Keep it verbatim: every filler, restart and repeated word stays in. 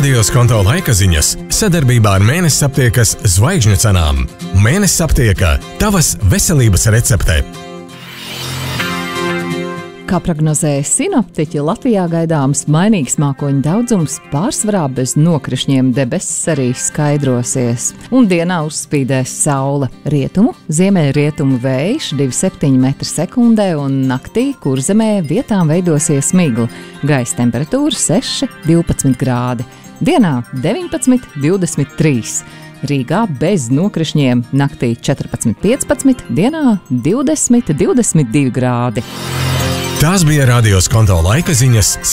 Rādījos konto laika ziņas sadarbībā ar Mēnesis aptiekas zvaigžņu cenām. Mēnesis aptieka – tavas veselības recepte. Kā prognozēja sinoptiķi, Latvijā gaidāms mainīgs mākoņu daudzums, pārsvarā bez nokrišņiem, debesis arī skaidrosies. Un dienā uzspīdēs saule. Rietumu, ziemeļrietumu vējš divi septiņi metri sekundē un naktī Kurzemē vietām veidosies migla. Gaisa temperatūra seši divpadsmit grādi. Dienā deviņpadsmit divdesmit trīs. Rīgā bez nokrišņiem naktī četrpadsmit piecpadsmit, dienā divdesmit divdesmit divi grādi. Tās bija Rādījos konto laika ziņas